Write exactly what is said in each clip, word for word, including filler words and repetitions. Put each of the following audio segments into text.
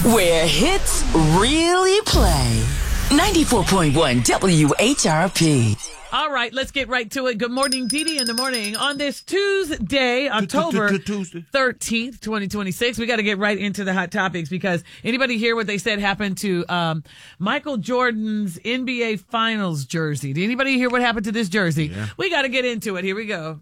Where hits really play. ninety-four point one W H R P. All right, let's get right to it. Good morning, Dee Dee in the morning. On this Tuesday, October thirteenth, twenty twenty-six, we got to get right into the hot topics because anybody hear what they said happened to um, Michael Jordan's N B A Finals jersey? Did anybody hear what happened to this jersey? Yeah. We got to get into it. Here we go.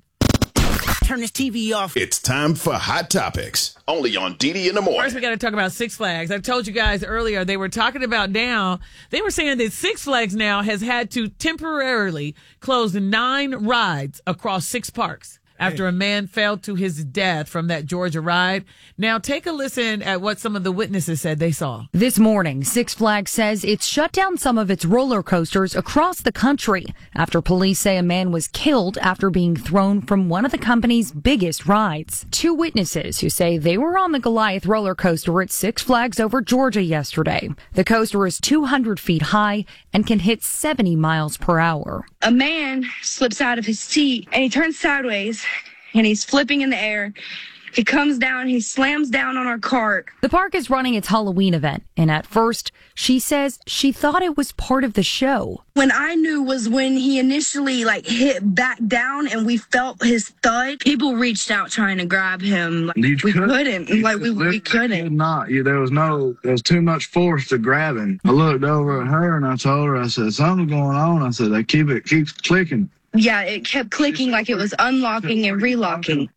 Turn this T V off. It's time for Hot Topics, only on Dee Dee in the morning. First, we got to talk about Six Flags. I told you guys earlier, they were talking about now, they were saying that Six Flags now has had to temporarily close nine rides across six parks after a man fell to his death from that Georgia ride. Now, take a listen at what some of the witnesses said they saw. This morning, Six Flags says it's shut down some of its roller coasters across the country after police say a man was killed after being thrown from one of the company's biggest rides. Two witnesses who say they were on the Goliath roller coaster at Six Flags over Georgia yesterday. The coaster is two hundred feet high and can hit seventy miles per hour. A man slips out of his seat and he turns sideways and he's flipping in the air. He comes down, he slams down on our cart. The park is running its Halloween event, and at first, she says she thought it was part of the show. When I knew was when he initially like hit back down and we felt his thud. People reached out trying to grab him. Like, we couldn't. couldn't. Like we, we couldn't. Not. Yeah, there was no, there was too much force to grab him. I looked over at her and I told her, I said, something's going on. I said, they keep it keeps clicking. Yeah, it kept clicking like it was unlocking and relocking.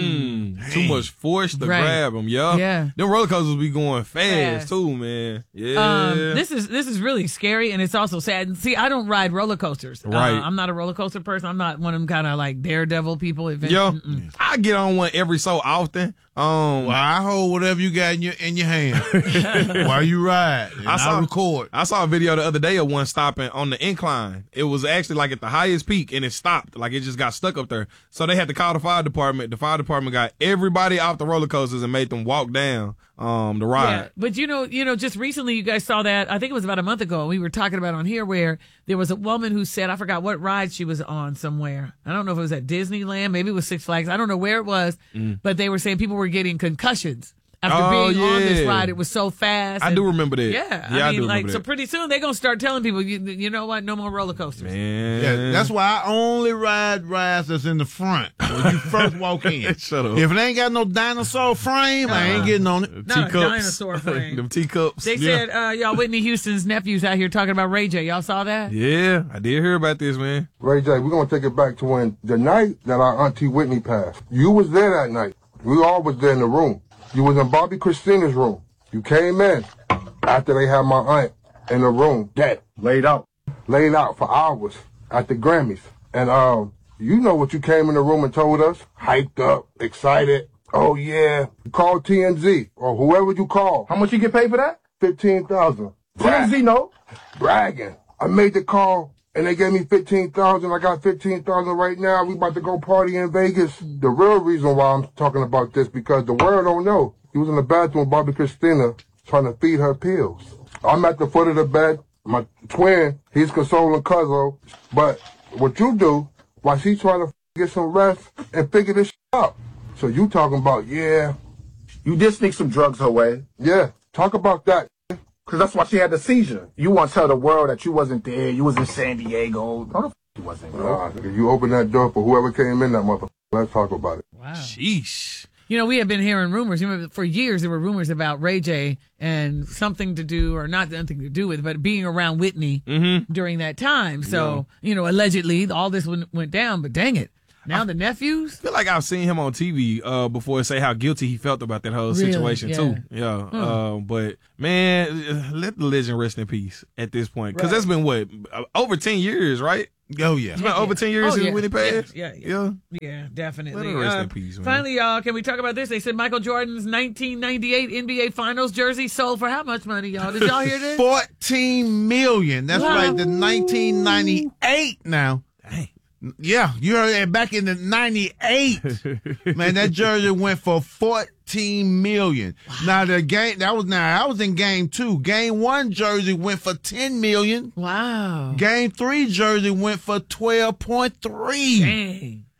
Mm, too much force to Right. grab them, yeah. Yeah. Them roller coasters be going fast, Fast. too, man. Yeah. Um, this is this is really scary, and it's also sad. And see, I don't ride roller coasters. Right. Uh, I'm not a roller coaster person. I'm not one of them kind of like daredevil people. If Yo, Mm-mm. I get on one every so often. Um, Well, I hold whatever you got in your in your hand while you ride. And I, I saw record. I saw a video the other day of one stopping on the incline. It was actually like at the highest peak, and it stopped. Like it just got stuck up there. So they had to call the fire department. The fire department got everybody off the roller coasters and made them walk down um the ride. Yeah, but you know, you know, just recently you guys saw that. I think it was about a month ago. We were talking about on here where there was a woman who said, I forgot what ride she was on somewhere. I don't know if it was at Disneyland, maybe it was Six Flags. I don't know where it was, Mm. but they were saying people were getting concussions after Oh, being on this yeah. ride. It was so fast. I and- do remember that. Yeah, Yeah, I I mean, do like remember so that. pretty soon they're gonna start telling people, you, you know what, no more roller coasters. Man. Yeah, that's why I only ride rides that's in the front when you first walk in. Shut up. If it ain't got no dinosaur frame, I ain't getting on it. Not a Teacups. dinosaur frame. Them teacups. They yeah. said, uh, y'all, Whitney Houston's nephew's out here talking about Ray J. Y'all saw that? Yeah, I did hear about this, man. Ray J, we're going to take it back to when the night that our Auntie Whitney passed. You was there that night. We all was there in the room. You was in Bobby Christina's room. You came in after they had my aunt in the room, dead, laid out, laid out for hours at the Grammys. And um, you know what you came in the room and told us? Hyped up, excited. Oh yeah, you called T M Z or whoever you call. How much you get paid for that? Fifteen thousand. T M Z, no. Bragging. I made the call and they gave me fifteen thousand. I got fifteen thousand right now. We about to go party in Vegas. The real reason why I'm talking about this because the world don't know. He was in the bathroom with Bobby Christina trying to feed her pills. I'm at the foot of the bed. My twin, he's consoling Cuzzo. But what you do, while she's trying to get some rest and figure this out. So you talking about, yeah. You did sneak some drugs her way. Yeah, talk about that. Because that's why she had the seizure. You want to tell the world that you wasn't there. You was in San Diego. No, the f*** you wasn't, bro. Nah, you open that door for whoever came in that motherfucker. Let's talk about it. Wow. Sheesh. You know, we have been hearing rumors. You know, for years, there were rumors about Ray J and something to do, or not nothing to do with, but being around Whitney Mm-hmm. during that time. So, you know, allegedly, all this went, went down, but dang it. Now the nephews? I feel like I've seen him on T V uh, before say how guilty he felt about that whole Really? situation, Yeah. too. Yeah. Hmm. Uh, but, man, let the legend rest in peace at this point. Because Right. that's been, what, over ten years, right? Oh, yeah. It's been over ten years Oh, since yeah. when he passed? Yeah, yeah, Yeah. Yeah, definitely. Let her rest Uh, in peace, man. Finally, y'all, can we talk about this? They said Michael Jordan's nineteen ninety-eight N B A Finals jersey sold for how much money, y'all? Did y'all hear this? fourteen million. That's Wow. right, the nineteen ninety-eight now. Dang. Yeah, you heard that back in the ninety-eight. Man, that jersey went for fourteen million. Now the game that was now I was in game two. Game one jersey went for ten million. Wow. Game three jersey went for twelve point three. Dang.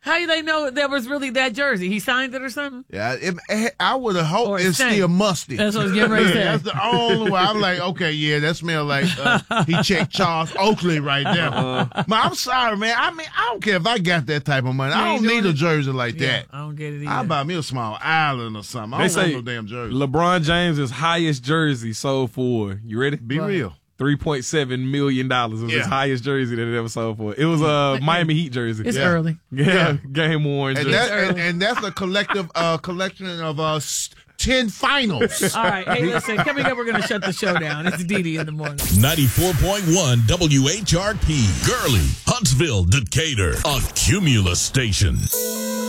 How do they know that was really that jersey? He signed it or something? Yeah, it, it, I would have hoped Or it's stank. still musty. That's what I was getting ready to say. That's the only way. I'm like, okay, yeah, that smell like uh, he checked Charles Oakley right there. Uh, man, I'm sorry, man. I mean, I don't care if I got that type of money. You I ain't don't doing need a it? jersey like Yeah, that. I don't get it either. I'll buy me a small island or something. I They don't say want no damn jersey. LeBron James' highest jersey sold for, you ready? Be Right. real. three point seven million dollars was Yeah. his highest jersey that it ever sold for. It was a Miami Heat jersey. It's Yeah. early. Yeah, game worn And, jersey. that, and, and that's a collective uh, collection of uh, s- ten finals. All right. Hey, listen, coming up, we're going to shut the show down. It's Didi in the morning. ninety-four point one W H R P, Gurley, Huntsville, Decatur, a Cumulus station.